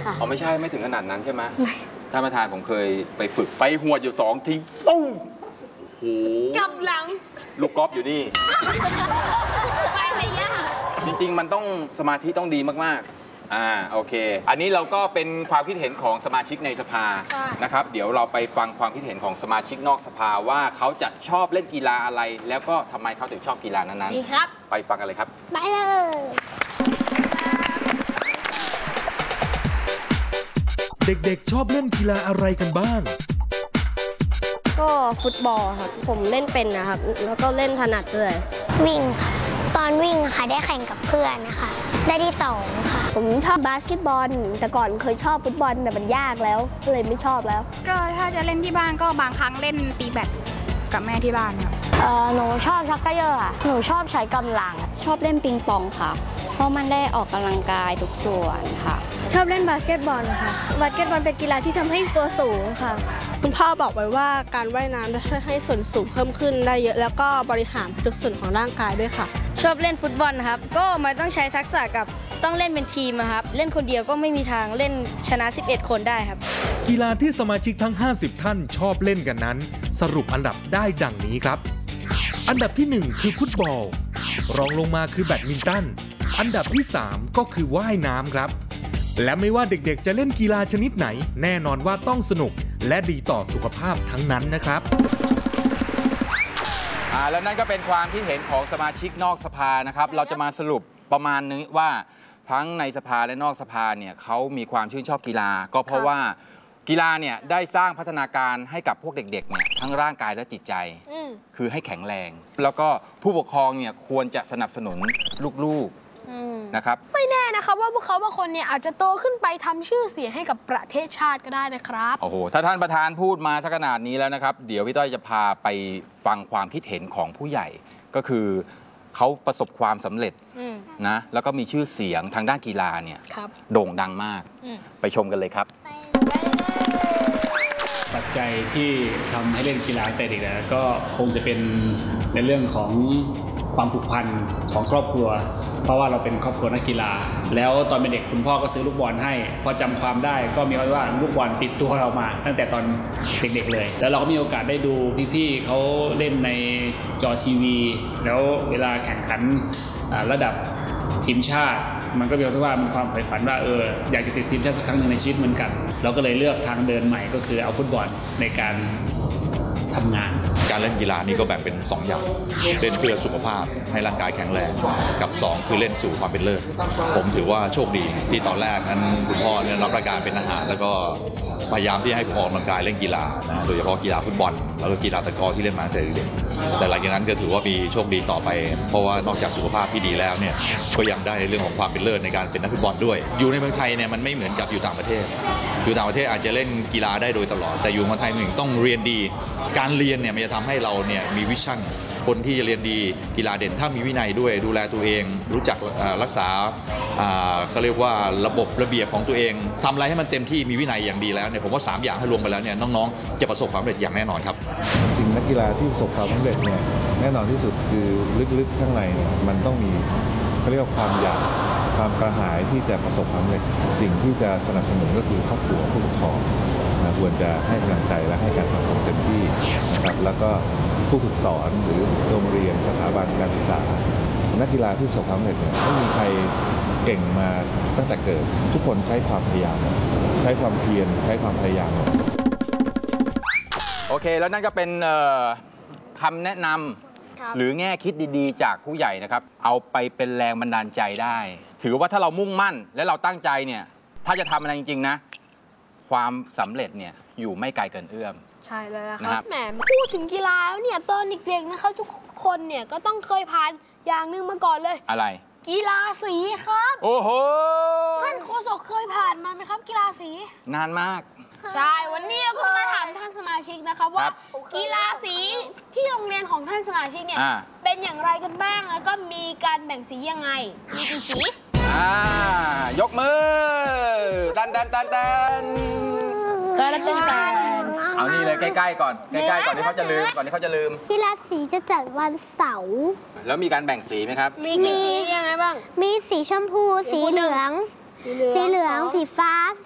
ค่ะอ๋อไม่ใช่ไม่ถึงขนาดนั้นใช่ไหมท่านประธานผมเคยไปฝึกไปหัวอยู่2 ทีตุ้งโอ้โหกลับหลังลูกกอล์ฟอยู่นี่ไปไม่ยากจริงๆมันต้องสมาธิต้องดีมากๆโอเคอันนี้เราก็เป็นความคิดเห็นของสมาชิกในสภานะครับเดี๋ยวเราไปฟังความคิดเห็นของสมาชิกนอกสภาว่าเขาจะชอบเล่นกีฬาอะไรแล้วก็ทำไมเขาถึงชอบกีฬานั้นดีครับไปฟังกันเลยครับไปเลยเด็กๆชอบเล่นกีฬาอะไรกันบ้างก็ฟุตบอลครับผมเล่นเป็นนะครับแล้วก็เล่นถนัดด้วยวิ่งค่ะตอนวิ่งค่ะได้แข่งกับเพื่อนนะคะได้ที่2ค่ะผมชอบบาสเกตบอลแต่ก่อนเคยชอบฟุตบอลแต่มันยากแล้วก็เลยไม่ชอบแล้วก็ถ้าจะเล่นที่บ้านก็บางครั้งเล่นตีแบดกับแม่ที่บ้านครับหนูชอบชักเกยอร์ค่ะหนูชอบใช้กำลังชอบเล่นปิงปองค่ะเพราะมันได้ออกกำลังกายทุกส่วนค่ะชอบเล่นบาสเกตบอลค่ะบาสเกตบอลเป็นกีฬาที่ทำให้ตัวสูงค่ะคุณพ่อบอกไว้ว่าการว่ายน้ำจะช่วยให้ส่วนสูงเพิ่มขึ้นได้เยอะแล้วก็บริหารทุกส่วนของร่างกายด้วยค่ะชอบเล่นฟุตบอลครับก็มันต้องใช้ทักษะกับต้องเล่นเป็นทีมครับเล่นคนเดียวก็ไม่มีทางเล่นชนะ11 คนได้ครับกีฬาที่สมาชิกทั้ง50ท่านชอบเล่นกันนั้นสรุปอันดับได้ดังนี้ครับอันดับที่1คือฟุตบอลรองลงมาคือแบดมินตันอันดับที่3ก็คือว่ายน้ำครับและไม่ว่าเด็กๆจะเล่นกีฬาชนิดไหนแน่นอนว่าต้องสนุกและดีต่อสุขภาพทั้งนั้นนะครับแล้วนั่นก็เป็นความคิดเห็นของสมาชิกนอกสภานะครับเราจะมาสรุปประมาณนี้ว่าทั้งในสภาและนอกสภาเนี่ยเขามีความชื่นชอบกีฬาก็เพราะว่ากีฬาเนี่ยได้สร้างพัฒนาการให้กับพวกเด็กๆเนี่ยทั้งร่างกายและจิตใจคือให้แข็งแรงแล้วก็ผู้ปกครองเนี่ยควรจะสนับสนุนลูกๆนะครับไม่แน่นะครับว่าพวกเขาบางคนเนี่ยอาจจะโตขึ้นไปทำชื่อเสียงให้กับประเทศชาติก็ได้นะครับโอ้โหถ้าท่านประธานพูดมาสักขนาดนี้แล้วนะครับเดี๋ยวพี่ต้อยจะพาไปฟังความคิดเห็นของผู้ใหญ่ก็คือเขาประสบความสำเร็จนะแล้วก็มีชื่อเสียงทางด้านกีฬาเนี่ยโด่งดังมากไปชมกันเลยครับปัจจัยที่ทำให้เล่นกีฬาแต่เด็กนะก็คงจะเป็นในเรื่องของความผูกพันของครอบครัวเพราะว่าเราเป็นครอบครัวนักกีฬาแล้วตอนเป็นเด็กคุณพ่อก็ซื้อลูกบอลให้พอจำความได้ก็มีว่าลูกบอลติดตัวเรามาตั้งแต่ตอนเด็กๆเลยแล้วเราก็มีโอกาสได้ดูพี่ๆเขาเล่นในจอทีวีแล้วเวลาแข่งขันระดับทีมชาติมันก็มีความใฝ่ฝันว่าอยากจะติดทีมชาติสักครั้งหนึ่งในชีวิตเหมือนกันเราก็เลยเลือกทางเดินใหม่ก็คือเอาฟุตบอลในการทำงานการเล่นกีฬานี่ก็แบ่งเป็น2อย่างเล่นเพื่อสุขภาพให้ร่างกายแข็งแรงกับ2คือเล่นสู่ความเป็นเลิศผมถือว่าโชคดีที่ตอนแรกนั้นคุณพ่อเนี่ยรับราชการเป็นทหารแล้วก็พยายามที่ให้ผมออกกำลังกายเล่นกีฬานะโดยเฉพาะกีฬาฟุตบอลแล้วก็กีฬาตะกร้อที่เล่นมาตั้งแต่เด็กแต่หลังจากนั้นก็ถือว่ามีโชคดีต่อไปเพราะว่านอกจากสุขภาพที่ดีแล้วเนี่ยก็ยังได้ในเรื่องของความเป็นเลิศในการเป็นนักฟุตบอลด้วยอยู่ในเมืองไทยเนี่ยมันไม่เหมือนกับอยู่ต่างประเทศอยู่ต่างประเทศอาจจะเล่นกีฬาได้โดยตลอดแต่อยู่เมืองไทยหนึ่งต้องเรียนดีการเรียนเนี่ยมันจะทำให้เราเนี่ยมีวิชั่นคนที่จะเรียนดีกีฬาเด่นถ้ามีวินัยด้วยดูแลตัวเองรู้จักรักษาเขาเรียกว่าระบบระเบียบของตัวเองทำอะไรให้มันเต็มที่มีวินัยอย่างดีแล้วเนี่ยผมว่า3อย่างให้รวมไปแล้วเนี่ยน้องๆจะประสบความสำเร็จอย่างแน่นอนครับจริงนักกีฬาที่ประสบความสำเร็จเนี่ยแน่นอนที่สุดคือลึกๆข้างในเนี่ยมันต้องมีเขาเรียกว่าความอยากความกระหายที่จะประสบความสำเร็จสิ่งที่จะสนับสนุนก็คือครอบครัวผู้ปกครองควรจะให้กำลังใจและให้การสนับสนุนเต็มที่นะครับแล้วก็ผู้ฝึกสอนหรือโรงเรียนสถาบันการศึกษานักกีฬาที่ประสบความสำเร็จเนี่ยไม่มีใครเก่งมาตั้งแต่เกิดทุกคนใช้ความพยายามใช้ความเพียรใช้ความพยายามโอเคแล้วนั่นก็เป็นคำแนะนำหรือแง่คิดดีๆจากผู้ใหญ่นะครับเอาไปเป็นแรงบันดาลใจได้ถือว่าถ้าเรามุ่งมั่นและเราตั้งใจเนี่ยถ้าจะทำอะไรจริงๆนะความสำเร็จเนี่ยอยู่ไม่ไกลเกินเอื้อมใช่เลยครับแหมพูดถึงกีฬาแล้วเนี่ยตอนเด็กๆนะครับทุกคนเนี่ยก็ต้องเคยผ่านอย่างหนึ่งมาก่อนเลยอะไรกีฬาสีครับโอ้โหท่านโฆษกเคยผ่านมาไหมครับกีฬาสีนานมากใช่วันนี้เราก็จะมาถามท่านสมาชิกนะครับว่ากีฬาสีที่โรงเรียนของท่านสมาชิกเนี่ยเป็นอย่างไรกันบ้างแล้วก็มีการแบ่งสียังไงมีกี่สียกมือดันเอานี่เลยใกล้ๆก่อนใกล้ๆก่อนที่เขาจะลืมกีฬาสีจะจัดวันเสาร์แล้วมีการแบ่งสีไหมครับมีกี่สียังไงบ้างมีสีชมพูสีเหลืองสีฟ้า